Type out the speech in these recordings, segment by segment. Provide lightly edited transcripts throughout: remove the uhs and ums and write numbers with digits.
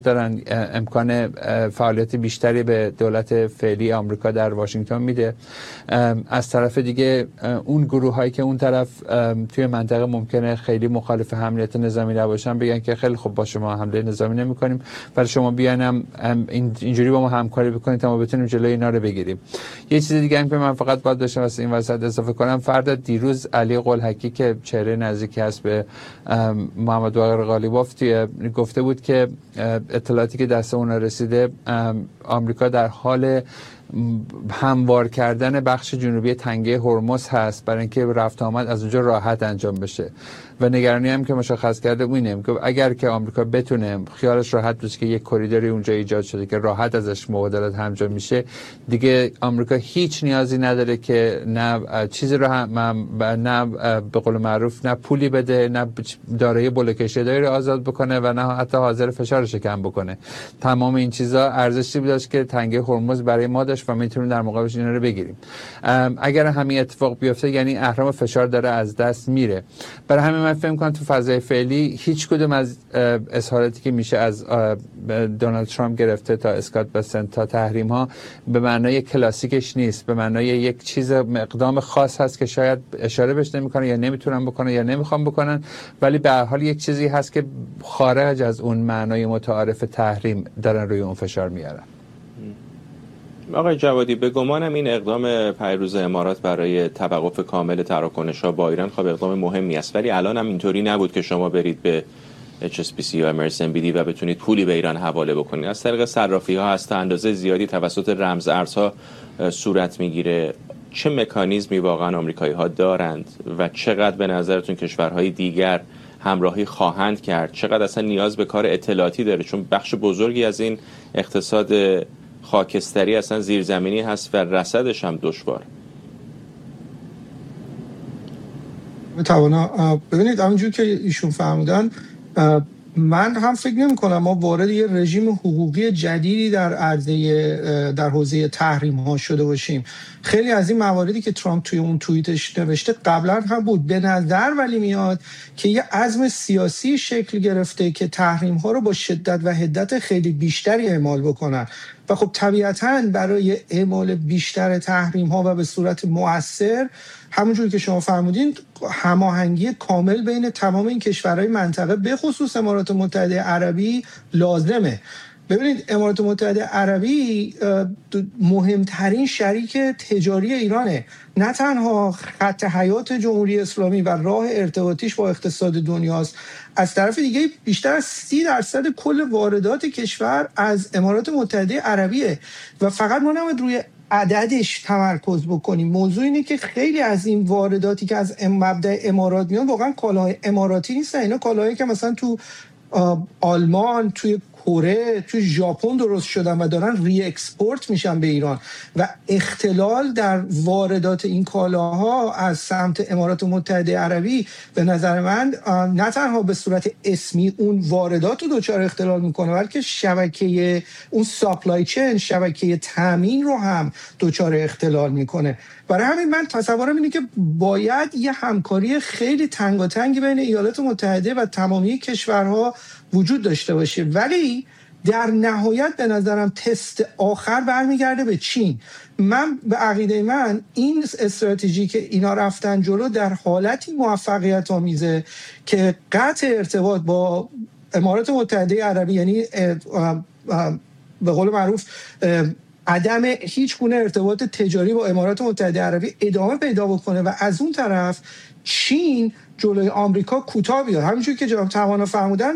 دارن امکان فعالیت بیشتری به دولت فعلی آمریکا در واشنگتن میده. از طرف دیگه اون گروه هایی که اون طرف توی منطقه ممکنه خیلی مخالف حملات نظامی نباشن بگن که خیلی خوب با شما حمله نظامی نمی‌کنیم ولی شما بیاین اینجوری با ما همکاری بکنید تا ما بتونیم جلوی اینا رو بگیریم. یه چیز دیگه هم که من فقط باید داشتم واسه این وسط اضافه کنم، فردا دیروز علی قلحکی که چهره نزدیکی هست به محمد باقر غالیباف گفته بود که اطلاعاتی که دست اون رسیده آمریکا در حال هموار کردن بخش جنوبی تنگه هرمز هست برای اینکه رفت آمد از اونجا راحت انجام بشه و نگرانی هم که مشخص کرده اینه که اگر که آمریکا بتونه خیالش راحت باشه که یک کریدوری اونجا ایجاد شده که راحت ازش مبادلات انجام میشه، دیگه آمریکا هیچ نیازی نداره که نه چیزی رو نه به قول معروف نه پولی بده، نه دارایی بلوکشه داری آزاد بکنه و نه حتی حاضر فشارش کم بکنه. تمام این چیزا ارزشی داشت که تنگه هرمز برای ما داشت و میتونیم در مقابلش اینا رو بگیریم. اگر همین اتفاق بیفته یعنی اهرم فشار داره از دست میره. برای همین من فکر کنم تو فضای فعلی هیچ کدوم از اظهاراتی که میشه از دونالد ترامپ گرفته تا اسکات بسنت تا تحریم ها به معنای کلاسیکش نیست، به معنای یک چیز اقدام خاص هست که شاید اشاره بهش نمیکنه یا نمیتونن بکنن یا نمیخوام بکنن، ولی به هر حال یک چیزی هست که خارج از اون معنای متعارف تحریم دارن روی اون فشار میارن. آقای جوادی، به گمانم این اقدام پیروز امارات برای توقف کامل تراکنش‌ها با ایران خب اقدام مهمی است، ولی الان هم اینطوری نبود که شما برید به HSBC یا Emirates NBD و بتونید پولی به ایران حواله بکنید. از طریق صرافی‌ها هست تا اندازه زیادی توسط رمز ارزها صورت میگیره. چه مکانیزمی واقعا آمریکایی‌ها دارند و چقدر به نظرتون کشورهای دیگر همراهی خواهند کرد؟ چقدر اصلا نیاز به کار اطلاعاتی داره؟ چون بخش بزرگی از این اقتصاد خاکستری اصلا زیرزمینی هست و رصدش هم دشوار. ببینید همونجور که ایشون فرمودن من هم فکر نمی کنم ما وارد یه رژیم حقوقی جدیدی در حوزه تحریم ها شده باشیم. خیلی از این مواردی که ترامپ توی اون توییتش نوشته قبلا هم بود. به نظر ولی میاد که یه عزم سیاسی شکل گرفته که تحریم ها رو با شدت و حدت خیلی بیشتری اعمال بکنن و خب طبیعتاً برای اعمال بیشتر تحریم ها و به صورت مؤثر همونجوری که شما فرمودین هماهنگی کامل بین تمام این کشورهای منطقه به خصوص امارات متحده عربی لازمه. ببینید امارات متحده عربی مهمترین شریک تجاری ایرانه، نه تنها خط حیات جمهوری اسلامی و راه ارتباطیش با اقتصاد دنیاست، از طرف دیگه بیشتر از 30% کل واردات کشور از امارات متحده عربیه و فقط ما نباید روی عددش تمرکز بکنیم. موضوع اینه که خیلی از این وارداتی که از مبدأ امارات میان واقعا کالاهای اماراتی نیستن، اینا کالاهایی که مثلا تو آلمان، توی کره، توی ژاپن درست شدن و دارن ری اکسپورت میشن به ایران و اختلال در واردات این کالاها از سمت امارات متحده عربی به نظر من نه تنها به صورت اسمی اون واردات رو دچار اختلال میکنه بلکه شبکه اون ساپلای چین، شبکه تامین رو هم دچار اختلال میکنه. برای همین من تصورم اینه که باید یه همکاری خیلی تنگاتنگی بین ایالات متحده و تمامی کشورها وجود داشته باشه، ولی در نهایت به نظرم تست آخر برمیگرده به چین. من به عقیده من این استراتژی که اینا رفتن جلو در حالتی موفقیت آمیزه که قطع ارتباط با امارات متحده عربی، یعنی به قول معروف عدم هیچ گونه ارتباط تجاری با امارات متحده عربی ادامه پیدا بکنه و از اون طرف چین جلوی آمریکا کوتاه بیاد. همینجوری که جناب توانا فرمودن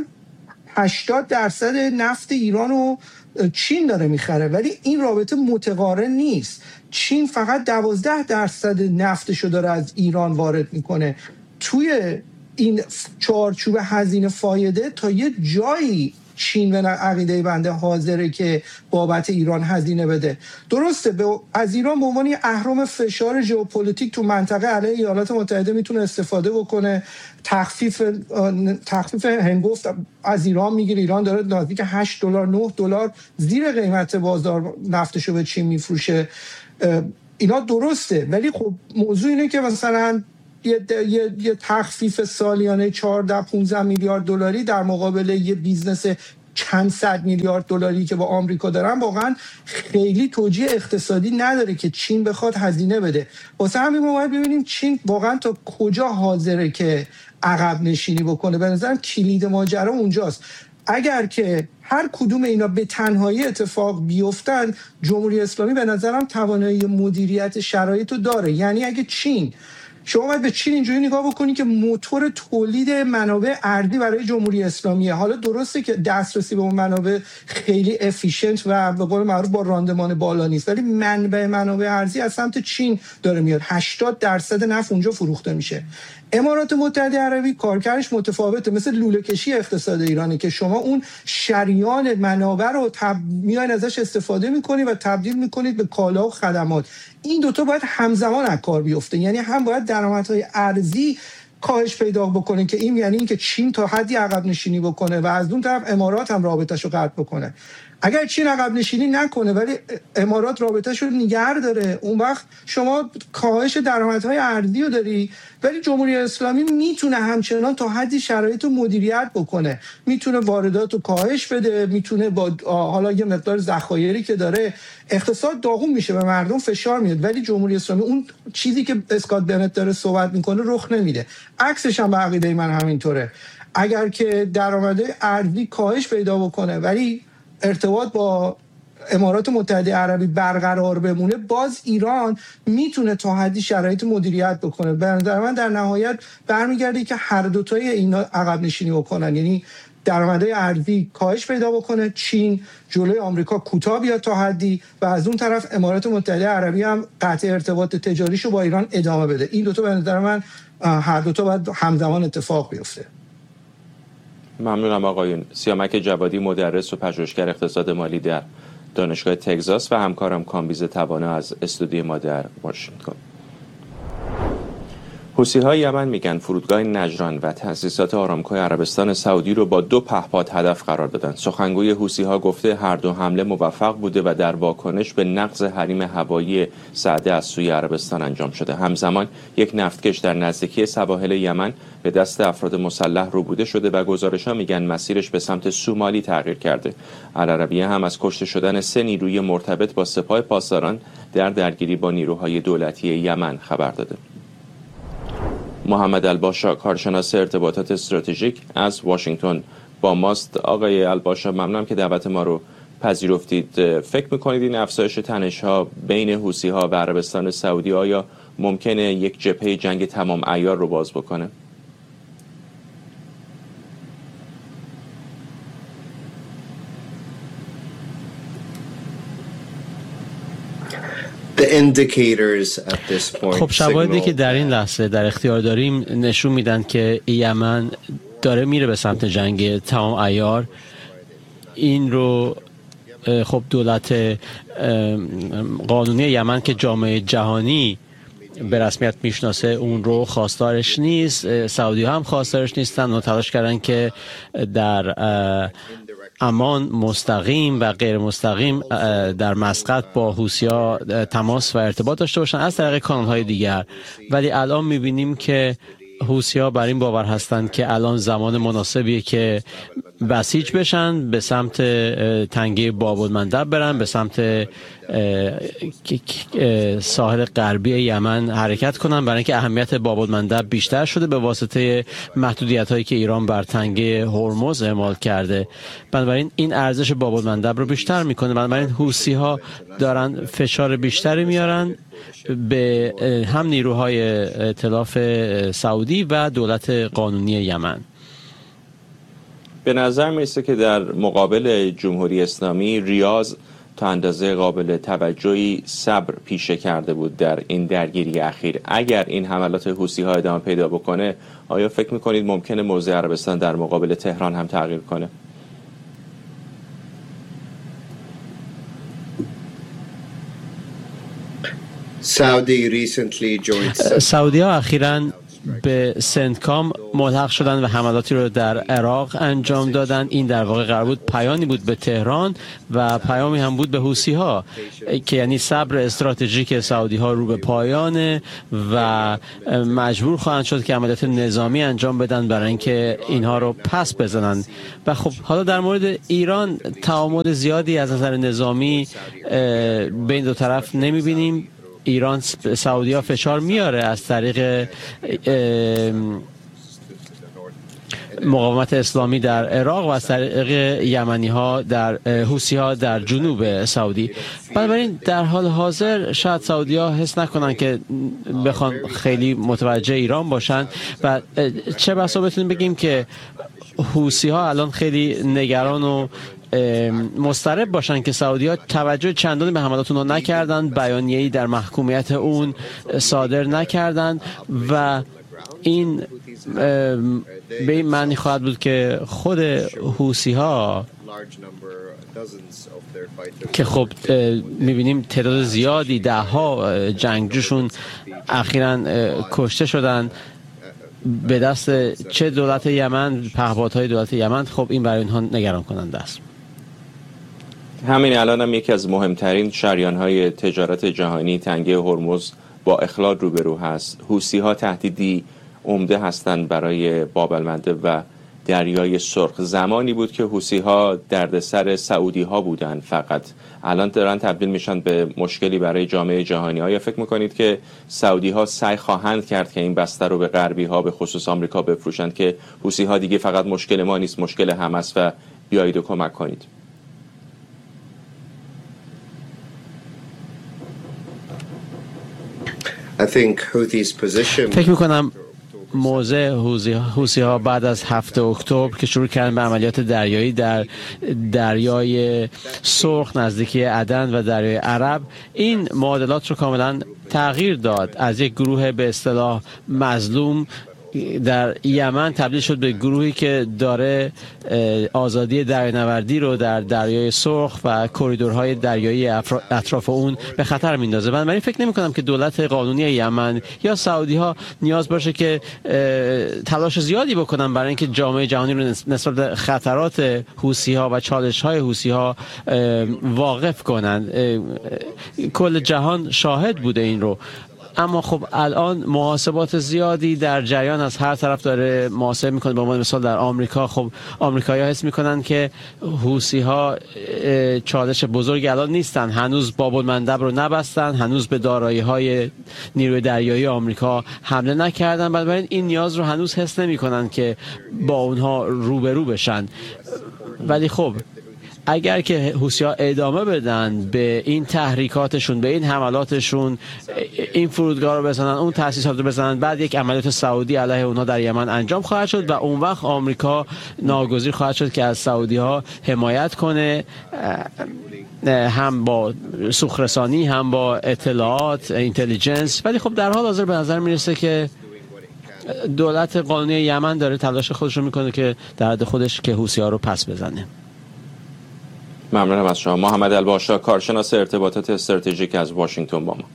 80% نفت ایران رو چین داره میخره، ولی این رابطه متقارن نیست. چین فقط 12% نفتشو داره از ایران وارد میکنه. توی این چارچوب هزینه فایده تا یه جایی چین به عقیده بنده حاضره که بابت ایران هزینه بده. درسته از ایران به عنوان اهرم فشار ژئوپلیتیک تو منطقه علیه ایالات متحده میتونه استفاده بکنه، تخفیف هنگفت از ایران میگیره. ایران داره نزدیک $8 $9 زیر قیمت بازار نفتشو به چین میفروشه. اینا درسته، ولی خب موضوع اینه که مثلا یه تخفیف سالیانه 14-15 میلیارد دلاری در مقابل یه بیزنس چند صد میلیارد دلاری که با آمریکا دارن واقعا خیلی توجیه اقتصادی نداره که چین بخواد هزینه بده. واسه همین ما باید ببینیم چین واقعا تا کجا حاضره که عقب نشینی بکنه. به نظرم کلید ماجرا اونجاست. اگر که هر کدوم اینا به تنهایی اتفاق بیفتن، جمهوری اسلامی به نظرم توانایی مدیریت شرایط رو داره. یعنی اگه چین، شما باید به چین اینجوری نگاه بکنی که موتور تولید منابع ارزی برای جمهوری اسلامیه. حالا درسته که دسترسی به اون منابع خیلی افیشنت و به قول معروف با راندمان بالا نیست، ولی منبع منابع ارزی از سمت چین داره میاد. 80% نفت اونجا فروخته میشه. امارات متحده عربی کارکردش متفاوته، مثل لوله کشی اقتصاد ایرانه که شما اون شریان منابع رو میاین ازش استفاده میکنید و تبدیل میکنید به کالا و خدمات. این دوتا باید همزمان از کار بیفته. یعنی هم باید درآمدهای ارزی کاهش پیدا بکنه که این یعنی اینکه چین تا حدی عقب نشینی بکنه و از اون طرف امارات هم رابطه‌شو قطع بکنه. اگر چین عقب نشینی نکنه ولی امارات رابطه‌ش رو نگه داره، اون وقت شما کاهش درآمدهای ارزی رو داری، ولی جمهوری اسلامی میتونه همچنان تا حدی شرایط رو مدیریت بکنه، میتونه واردات رو کاهش بده، میتونه با حالا یه مقدار ذخایری که داره اقتصاد داغون میشه، به مردم فشار میاد، ولی جمهوری اسلامی اون چیزی که اسکات بنت داره صحبت میکنه رخ نمیده. عکسش هم به عقیده من همینطوره. اگر که درآمدهای ارزی کاهش پیدا بکنه ولی ارتباط با امارات متحده عربی برقرار بمونه، باز ایران میتونه تا حدی شرایط مدیریت بکنه. به نظر من در نهایت برمیگرده که هر دوتای اینا عقب نشینی بکنن، یعنی درآمدهای ارزی کاهش پیدا بکنه، چین جلوی آمریکا کوتاه بیاد تا حدی و از اون طرف امارات متحده عربی هم قطع ارتباط تجاریشو با ایران ادامه بده. این دوتا به نظر من هر دوتا باید همزمان اتفاق بیفته. ممنونم آقایون. سیامک جوادی، مدرس و پژوهشگر اقتصاد مالی در دانشگاه تگزاس و همکارم کامبیز توانا از استودیوی ما در واشنگتن. حوثی‌های یمن میگن فرودگاه نجران و تأسیسات آرامکو عربستان سعودی رو با 2 پهپاد هدف قرار دادن. سخنگوی حوثی‌ها گفته هر دو حمله موفق بوده و در واکنش به نقض حریم هوایی سعده از سوی عربستان انجام شده. همزمان یک نفتکش در نزدیکی سواحل یمن به دست افراد مسلح ربوده شده و گزارش‌ها میگن مسیرش به سمت سومالی تغییر کرده. العربیه هم از کشته شدن 3 نیروی مرتبط با سپاه پاسداران در درگیری با نیروهای دولتی یمن خبر داده. محمد الباشا، کارشناس ارتباطات استراتژیک از واشنگتن با ماست. آقای الباشا، ممنونم که دعوت ما رو پذیرفتید. فکر میکنید این افزایش تنش‌ها بین حوثی‌ها و عربستان سعودی آیا ممکنه یک جبهه جنگ تمام عیار رو باز بکنه؟ خب شواهدی که در این لحظه در اختیار داریم نشون میدن که یمن داره میره به سمت جنگ تمام عیار. این رو خب دولت قانونی یمن که جامعه جهانی به رسمیت میشناسه اون رو خواستارش نیست، سعودی هم خواستارش نیستن و تلاش کردن که در امان مستقیم و غیر مستقیم در مسقط با حوثی‌ها تماس و ارتباط داشته باشن از طریق کانال‌های دیگر. ولی الان می‌بینیم که حوثی‌ها بر این باور هستند که الان زمان مناسبیه که بسیج بشن، به سمت تنگه باب المندب برن، به سمت ساحل غربی یمن حرکت کنن، برای اینکه اهمیت باب المندب بیشتر شده به واسطه محدودیت‌هایی که ایران بر تنگه هرمز اعمال کرده. بنابراین این ارزش باب المندب رو بیشتر میکنه. بنابراین حوثی‌ها دارن فشار بیشتری میارن به هم نیروهای ائتلاف سعودی و دولت قانونی یمن. به نظر میرسه که در مقابل جمهوری اسلامی ریاض تا اندازه قابل توجهی صبر پیشه کرده بود در این درگیری اخیر. اگر این حملات حوثی‌ها ادامه پیدا بکنه، آیا فکر میکنید ممکنه موضع عربستان در مقابل تهران هم تغییر کنه؟ سعودی ها اخیراً به سنتکام ملحق شدن و حملاتی رو در عراق انجام دادن. این در واقع قرار بود پیامی بود به تهران و پیامی هم بود به حوثی ها که یعنی صبر استراتژیک سعودی ها رو به پایانه و مجبور خواهند شد که عملیات نظامی انجام بدن برای اینکه اینها رو پس بزنن. و خب حالا در مورد ایران تعامل زیادی از نظر نظامی بین دو طرف نمیبینیم. ایران سعودی ها فشار میاره از طریق مقاومت اسلامی در عراق و از طریق یمنی ها در حوثی ها در جنوب سعودی. بنابراین در حال حاضر شاید سعودی ها حس نکنن که بخوان خیلی متوجه ایران باشن و چه بسا بتونیم بگیم که حوثی ها الان خیلی نگران و مضطرب باشن که سعودی ها توجه چندانی به حملات اون نکردن، بیانیه‌ای در محکومیت اون صادر نکردن و این به این معنی خواهد بود که خود حوثی ها که خب میبینیم تعداد زیادی دهها جنگجوشون اخیراً کشته شدن به دست چه دولت یمن، پهپادهای دولت یمن، خب این برای اینها نگران کننده است. همین الان هم یکی از مهمترین شریان‌های تجارت جهانی تنگه هرمز با اخلال روبرو هست. حوثی‌ها تهدیدی عمده هستند برای باب المندب و دریای سرخ. زمانی بود که حوثی‌ها دردسر سعودی‌ها بودند فقط، الان دارن تبدیل میشن به مشکلی برای جامعه جهانی. آیا فکر میکنید که سعودی‌ها سعی خواهند کرد که این بستر رو به غربی‌ها به خصوص آمریکا بفروشند که حوثی‌ها دیگه فقط مشکل ما نیست، مشکل همه است و بیایید و کمک کنید؟ فکر میکنم موضع حوثی ها بعد از 7 اکتبر که شروع کردن به عملیات دریایی در دریای سرخ نزدیکی عدن و دریای عرب، این معادلات رو کاملا تغییر داد. از یک گروه به اصطلاح مظلوم در یمن تبدیل شد به گروهی که داره آزادی دریانوردی رو در دریای سرخ و کریدورهای دریایی اطراف اون به خطر میندازه. بنابراین فکر نمی کنم که دولت قانونی یمن یا سعودی ها نیاز باشه که تلاش زیادی بکنن برای اینکه جامعه جهانی رو نسبت به خطرات حوثی ها و چالش های حوثی ها واقف کنن. کل جهان شاهد بوده این رو. اما خب الان محاسبات زیادی در جریان از هر طرف داره محاسبه میکنه. به عنوان مثال در آمریکا، خب آمریکایی‌ها حس میکنن که حوثی‌ها چالش بزرگی الان نیستن، هنوز باب المندب رو نبستن، هنوز به دارایی‌های نیروی دریایی آمریکا حمله نکردن، بنابراین این نیاز رو هنوز حس نمیکنن که با اونها روبرو بشن. ولی خب اگر که حوثی‌ها ادامه بدن به این تحریکاتشون، به این حملاتشون، این فرودگاه رو بزنن، اون تأسیسات رو بزنن، بعد یک عملیات سعودی علیه اونها در یمن انجام خواهد شد و اون وقت آمریکا ناگزیر خواهد شد که از سعودی‌ها حمایت کنه، هم با سوخرسانی هم با اطلاعات، اینتلیجنس. ولی خب در حال حاضر به نظر میرسه که دولت قانونی یمن داره تلاش خودش رو میکنه که در حد خودش که حوثی‌ها رو پس بزنه. ممنونم از شما. محمد الباشا، کارشناس ارتباطات استراتژیک از واشنگتن با ما.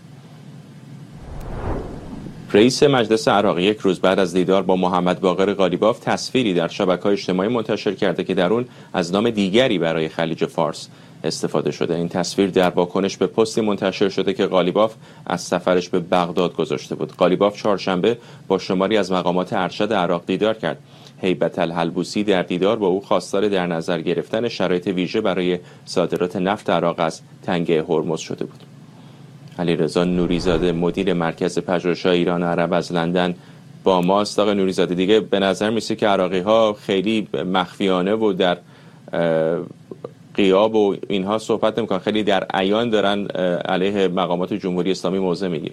رئیس مجلس عراق یک روز بعد از دیدار با محمد باقر قالیباف تصویری در شبکه‌های اجتماعی منتشر کرده که در اون از نام دیگری برای خلیج فارس استفاده شده. این تصویر در واکنش به پستی منتشر شده که قالیباف از سفرش به بغداد گذاشته بود. قالیباف چهارشنبه با شماری از مقامات ارشد عراق دیدار کرد. هیبت الحلبوسی در دیدار با او خواستار در نظر گرفتن شرایط ویژه برای صادرات نفت عراق از تنگه هرمز شده بود. علیرضا نوریزاده، مدیر مرکز پژوهش‌های ایران و عرب از لندن با ماست. آقای نوریزاده، دیگه به نظر میسه که عراقی‌ها خیلی مخفیانه و در غیاب و اینها صحبت نمی‌کنن، خیلی در عیان دارن علیه مقامات جمهوری اسلامی موضع میگیرن.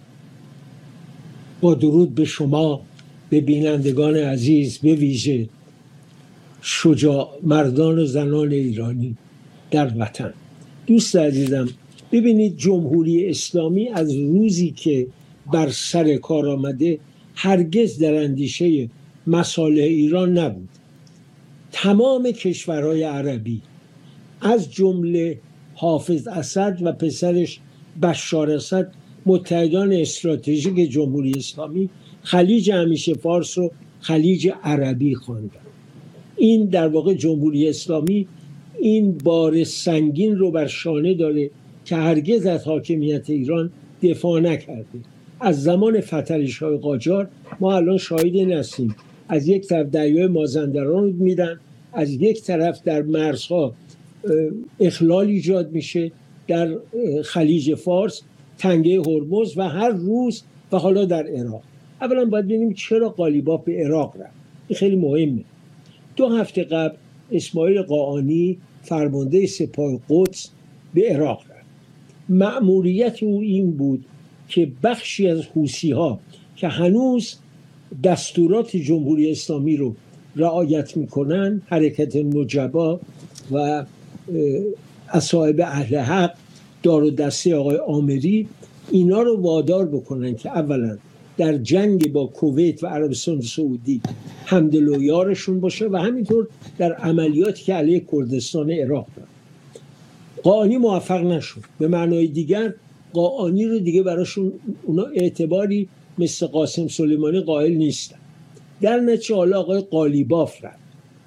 با درود به شما، به بینندگان عزیز، به ویژه شجاع مردان و زنان ایرانی در وطن. دوست عزیزم، ببینید جمهوری اسلامی از روزی که بر سر کار آمده هرگز در اندیشه مصالح ایران نبود. تمام کشورهای عربی از جمله حافظ اسد و پسرش بشار اسد، متحدان استراتژیک جمهوری اسلامی، خلیج همیشه فارس رو خلیج عربی خواندن. این در واقع جمهوری اسلامی این بار سنگین رو بر شانه داره که هرگز از حاکمیت ایران دفاع نکرده. از زمان فتحعلی‌شاه قاجار ما الان شاهد این هستیم، از یک طرف دریای مازندران رو میدن، از یک طرف در مرزها اخلال ایجاد میشه، در خلیج فارس، تنگه هرمز و هر روز و حالا در عراق. اولا باید ببینیم چرا قالیباف به عراق رفت. این خیلی مهمه. 2 هفته قبل اسماعیل قاآنی فرمانده سپاه قدس به عراق رفت. مأموریت او این بود که بخشی از حوثی‌ها که هنوز دستورات جمهوری اسلامی رو رعایت میکنن، حرکت نجبا و اصحاب اهل حق، دار و دسته آقای آمری، اینا رو وادار بکنن که اولا در جنگ با کویت و عربستان سعودی همدل و یارشون باشه و همینطور در عملیاتی که علیه کردستان عراق دارن. قاآنی موفق نشد. به معنای دیگر قاآنی رو دیگه براشون اونا اعتباری مثل قاسم سلیمانی قائل نیستن. در نتیجه حالا آقای قالیباف رفت،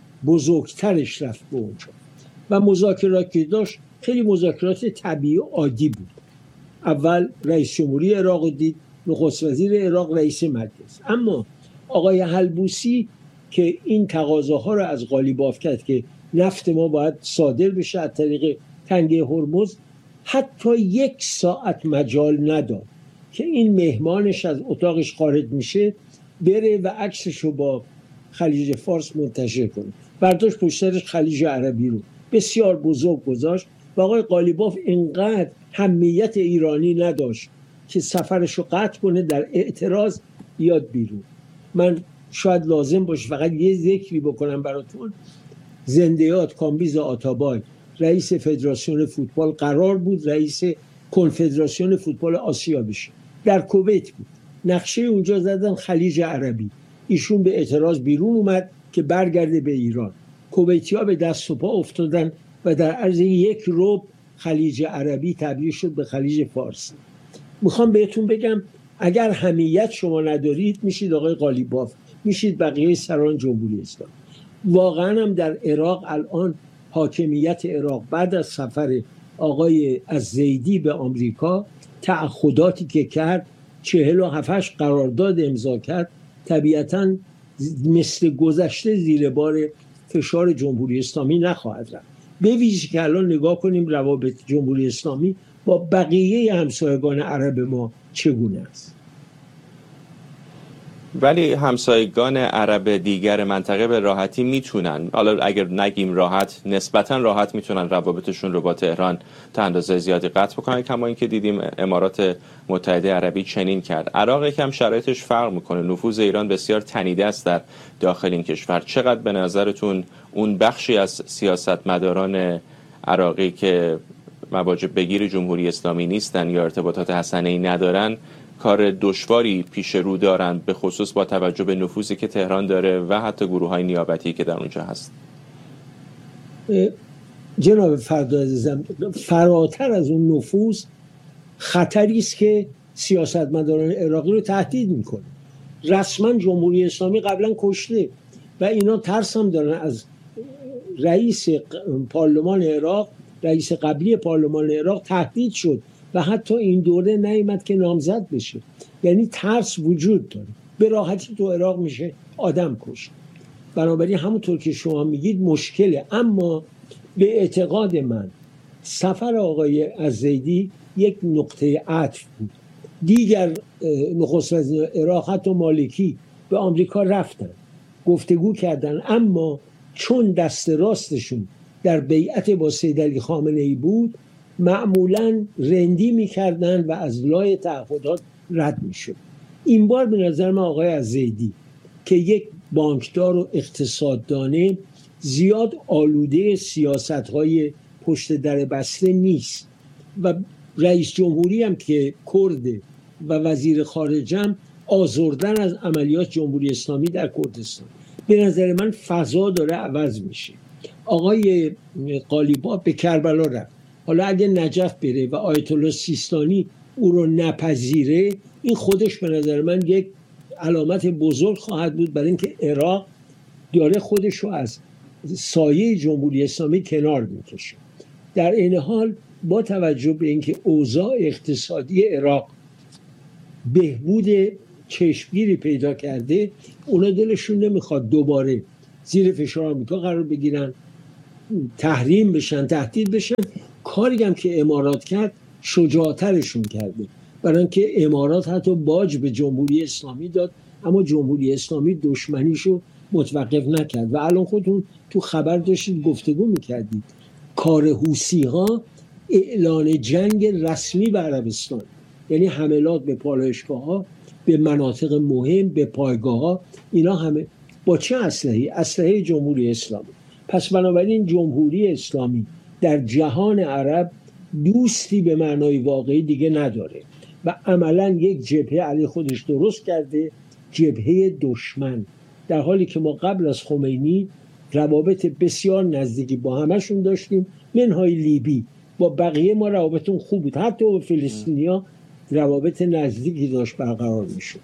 بزرگترش رفت به اونجا و مذاکراتی که داشت خیلی مذاکرات طبیعی و عادی بود. اول رئیس جمهوری عراق دید، نخست وزیر عراق، رئیس مجلس. اما آقای حلبوسی که این تقاضاها رو از قالیباف کرد که نفت ما باید صادر بشه از طریق تنگه هرمز، حتی 1 ساعت مجال نداد که این مهمانش از اتاقش خارج میشه بره و عکسش رو با خلیج فارس منتشر کنه. برداشت پشتش خلیج عربی رو بسیار بزرگ گذاشت و آقای قالیباف اینقدر حمیت ایرانی نداشت که سفرش رو قطع کنه، در اعتراض بیاد بیرون. من شاید لازم باشه فقط یه ذکری بکنم براتون. زندیات کامبیز آتابای رئیس فدراسیون فوتبال قرار بود رئیس کنفدراسیون فوتبال آسیا بشه، در کویت بود. نقشه اونجا زدن خلیج عربی. ایشون به اعتراض بیرون اومد که برگرده به ایران. کویتی‌ها به دست و پا افتادن و در عرض 1 ربع خلیج عربی تبدیل شد به خلیج فارس. میخوام بهتون بگم اگر حمیت شما ندارید میشید آقای قالیباف، میشید بقیه سران جمهوری اسلامی. واقعا هم در عراق الان حاکمیت عراق بعد از سفر آقای الزیدی به آمریکا، تعهداتی که کرد، 47 قرارداد امضا کرد، طبیعتاً مثل گذشته زیر بار فشار جمهوری اسلامی نخواهد رفت. به ویژه که الان نگاه کنیم روابط جمهوری اسلامی با بقیه همسایگان عرب ما چگونه است. ولی همسایگان عرب دیگر منطقه به راحتی میتونن، حالا اگر نگیم راحت، نسبتا راحت میتونن روابطشون رو با تهران تا اندازه زیادی قطع بکنن، کما اینکه دیدیم امارات متحده عربی چنین کرد. عراق یکم شرایطش فرق میکنه، نفوذ ایران بسیار تنیده است در داخل این کشور. چقدر به نظرتون اون بخشی از سیاستمداران عراقی که مواجب بگیر جمهوری اسلامی نیستن یا ارتباطات حسنه‌ای ندارن کار دشواری پیش رو دارن، به خصوص با توجه به نفوذی که تهران داره و حتی گروه‌های نیابتی که در اونجا هست؟ جناب فردا عزیزم، فراتر از اون نفوذ خطری است که سیاستمداران عراقی رو تهدید میکنه. رسما جمهوری اسلامی قبلا کشته و اینا ترس هم دارن از رئیس پارلمان عراق، رئیس قبلی پارلمان عراق تهدید شد و حتی این دوره نیامد که نامزد بشه. یعنی ترس وجود داره، به راحتی تو عراق میشه آدم کشت. بنابراین همونطور که شما میگید مشکله. اما به اعتقاد من سفر آقای الزیدی یک نقطه عطف بود. دیگر نخست وزیر عراق حتی مالکی به آمریکا رفتن، گفتگو کردن، اما چون دست راستشون در بیعت با سید علی خامنه‌ای بود معمولاً رندی میکردن و از لای تعهدات رد میشد. این بار به نظر من آقای الزیدی که یک بانکدار و اقتصاددانه زیاد آلوده سیاست‌های پشت در بسته نیست و رئیس جمهوری هم که کرده و وزیر خارجه هم آزردن از عملیات جمهوری اسلامی در کردستان. به نظر من فضا داره عوض میشه. آقای قالیباف به کربلا رفت، حالا اگه نجف بره و آیت الله سیستانی او رو نپذیره، این خودش به نظر من یک علامت بزرگ خواهد بود برای اینکه عراق داره خودش رو از سایه جمهوری اسلامی کنار میکشه. در این حال با توجه به اینکه اوضاع اقتصادی عراق بهبود چشمگیری پیدا کرده، اونا دلشون نمیخواد دوباره زیر فشار آمریکا قرار بگیرن، تحریم بشن، تهدید بشن. کاری هم که امارات کرد شجاعترشون کرده، برای اینکه امارات حتی باج به جمهوری اسلامی داد اما جمهوری اسلامی دشمنیشو متوقف نکرد. و الان خودتون تو خبر داشتید گفتگو میکردید، کار حوثی ها اعلان جنگ رسمی به عربستان، یعنی حملات به پالایشگاه ها، به مناطق مهم، به پایگاه ها، اینا همه با چه اسلحه‌ای؟ اسلحه جمهوری اسلامی. پس بنابراین جمهوری اسلامی در جهان عرب دوستی به معنای واقعی دیگه نداره و عملا یک جبهه علی خودش درست کرده، جبهه دشمن، در حالی که ما قبل از خمینی روابط بسیار نزدیکی با همشون داشتیم، منهای لیبی. با بقیه ما روابطون خوب بود، حتی با فلسطینیا روابط نزدیکی داشت برقرار میشد.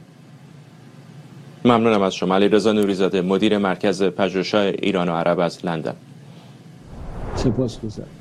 ممنونم از شما. علیرضا نوری‌زاده، مدیر مرکز پژوهش‌های ایران و عرب از لندن. سپاسگزارم.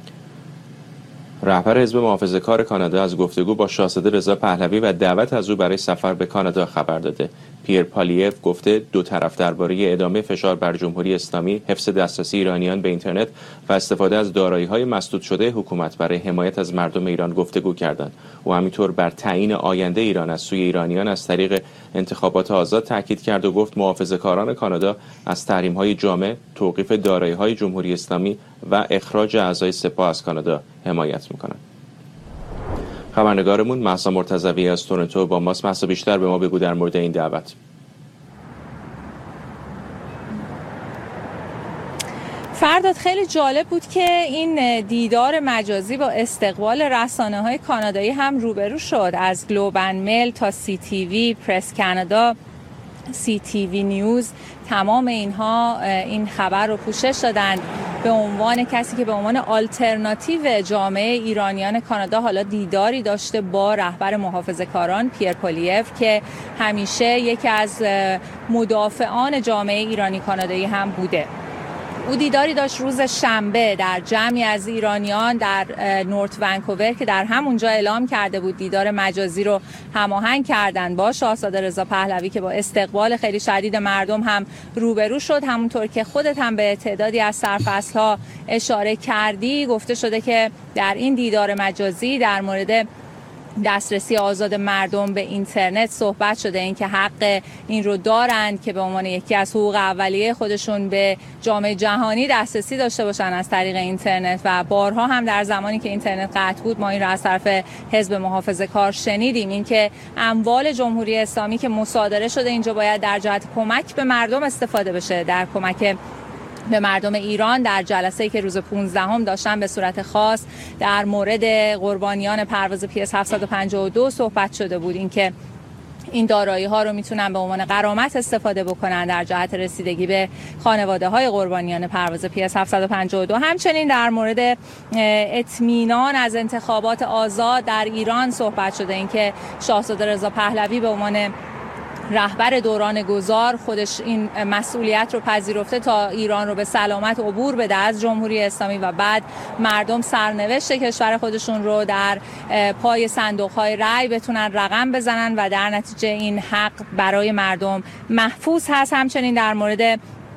رهبر حزب محافظه‌کار کانادا از گفتگو با شاهزاده رضا پهلوی و دعوت از او برای سفر به کانادا خبر داده. پیر پالیف گفته دو طرف درباره ادامه فشار بر جمهوری اسلامی، حفظ دسترسی ایرانیان به اینترنت و استفاده از دارایی‌های مسدود شده حکومت برای حمایت از مردم ایران گفتگو کردند. او همینطور بر تعیین آینده ایران از سوی ایرانیان از طریق انتخابات آزاد تاکید کرد و گفت محافظه‌کاران کانادا از تحریم‌های جامع، توقیف دارایی‌های جمهوری اسلامی و اخراج اعضای سپاه از کانادا حمایت می‌کنند. خبرنگارمون مهسا مرتضوی از تورنتو با ماست. مهسا، بیشتر به ما بگو در مورد این دعوت. فرداد، خیلی جالب بود که این دیدار مجازی با استقبال رسانه‌های کانادایی هم روبرو شد. از گلوب اند میل تا CTV، پرس کانادا، CTV نیوز، تمام اینها این خبر رو پوشش دادند به عنوان کسی که به عنوان آلترناتیو جامعه ایرانیان کانادا حالا دیداری داشته با رهبر محافظه‌کاران پیر پالیف که همیشه یکی از مدافعان جامعه ایرانی کانادایی هم بوده. او دیداری داشت روز شنبه در جمعی از ایرانیان در نورت ونکوور که در همونجا اعلام کرده بود دیدار مجازی رو هماهنگ کردن با شاهزاده رضا پهلوی که با استقبال خیلی شدید مردم هم روبرو شد. همونطور که خودت هم به تعدادی از سرفصل‌ها اشاره کردی، گفته شده که در این دیدار مجازی در مورد دسترسی آزاد مردم به اینترنت صحبت شده، این که حق این رو دارند که به عنوان یکی از حقوق اولیه خودشون به جامعه جهانی دسترسی داشته باشن از طریق اینترنت. و بارها هم در زمانی که اینترنت قطع بود ما این رو از طرف حزب محافظه‌کار شنیدیم، این که اموال جمهوری اسلامی که مصادره شده اینجا باید در جهت کمک به مردم استفاده بشه، در کمک به مردم ایران. در جلسه‌ای که روز 15 داشتن به صورت خاص در مورد قربانیان پرواز PS 752 صحبت شده بود، اینکه این دارایی ها رو میتونن به عنوان غرامت استفاده بکنن در جهت رسیدگی به خانواده های قربانیان پرواز PS 752. همچنین در مورد اطمینان از انتخابات آزاد در ایران صحبت شده، اینکه شاهزاده رضا پهلوی به عنوان رهبر دوران گذار خودش این مسئولیت رو پذیرفته تا ایران رو به سلامت عبور بده از جمهوری اسلامی و بعد مردم سرنوشت کشور خودشون رو در پای صندوق‌های رای بتونن رقم بزنن و در نتیجه این حق برای مردم محفوظ هست. همچنین در مورد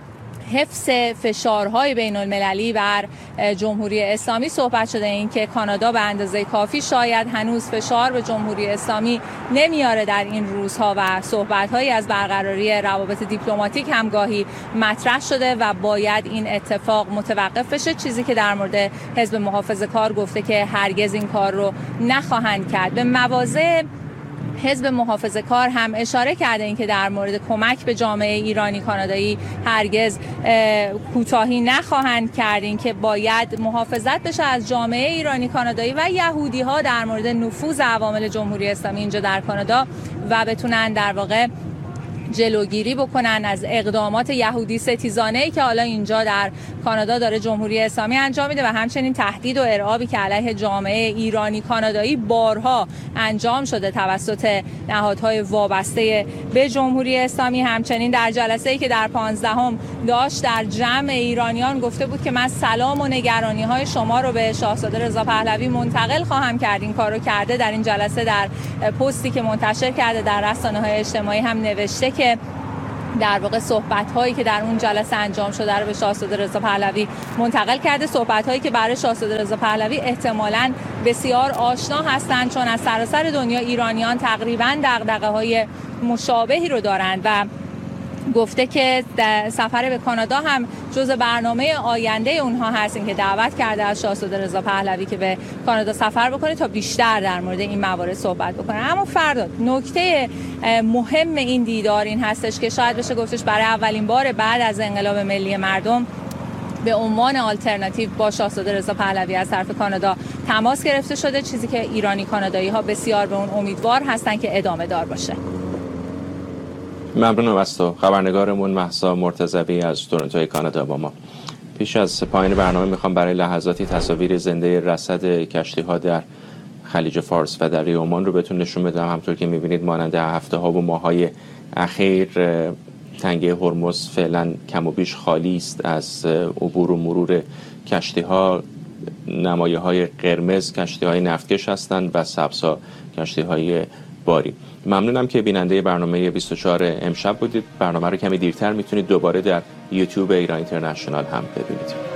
حفظ فشارهای بین المللی بر جمهوری اسلامی صحبت شده، این که کانادا به اندازه کافی شاید هنوز فشار به جمهوری اسلامی نمیاره در این روزها و صحبت‌هایی از برقراری روابط دیپلماتیک هم گاهی مطرح شده و باید این اتفاق متوقف بشه، چیزی که در مورد حزب محافظه‌کار گفته که هرگز این کار رو نخواهند کرد. به مواضع حزب محافظه‌کار هم اشاره کرده این که در مورد کمک به جامعه ایرانی کانادایی هرگز کوتاهی نخواهند کرد، این که باید محافظت بشه از جامعه ایرانی کانادایی و یهودی‌ها در مورد نفوذ عوامل جمهوری اسلامی اینجا در کانادا و بتونن در واقع جلوگیری بکنن از اقدامات یهودی ستیزانه‌ای که حالا اینجا در کانادا داره جمهوری اسلامی انجام میده و همچنین تهدید و ارعابی که علیه جامعه ایرانی کانادایی بارها انجام شده توسط نهادهای وابسته به جمهوری اسلامی. همچنین در جلسه‌ای که در 15ام داشت در جمع ایرانیان گفته بود که من سلام و نگرانی‌های شما رو به شاهزاده رضا پهلوی منتقل خواهم کرد. این کارو کرده. در این جلسه در پستی که منتشر کرده در رسانه‌های اجتماعی هم نوشته که در واقع صحبت‌هایی که در اون جلسه انجام شده رو به شاهزاده رضا پهلوی منتقل کرده، صحبت‌هایی که برای شاهزاده رضا پهلوی احتمالاً بسیار آشنا هستند، چون از سراسر دنیا ایرانیان تقریباً دغدغه‌های مشابهی رو دارند و گفته که سفر به کانادا هم جزء برنامه آینده اونها هست، این که دعوت کرده از شاهزاده رضا پهلوی که به کانادا سفر بکنه تا بیشتر در مورد این موارد صحبت بکنه. اما فرداد نکته مهم این دیدار این هستش که شاید بشه گفتش برای اولین بار بعد از انقلاب ملی مردم به عنوان آلترناتیو با شاهزاده رضا پهلوی از طرف کانادا تماس گرفته شده، چیزی که ایرانی کانادایی ها بسیار به اون امیدوار هستن که ادامه دار باشه. ممنونم از تو. خبرنگارمون مهسا مرتضوی از تورنتو کانادا با ما. پیش از پایان برنامه میخوام برای لحظاتی تصاویر زنده رصد کشتی‌ها در خلیج فارس و دریای عمان رو بهتون نشون بدم. همونطور که میبینید مانند هفته‌ها و ماه‌های اخیر تنگه هرمز فعلا کم و بیش خالی است از عبور و مرور کشتی‌ها. نمایه‌های قرمز کشتی‌های نفتکش هستند و سبزها کشتی‌های باری. ممنونم که بیننده برنامه 24 امشب بودید. برنامه رو کمی دیرتر میتونید دوباره در یوتیوب ایران اینترنشنال هم ببینید.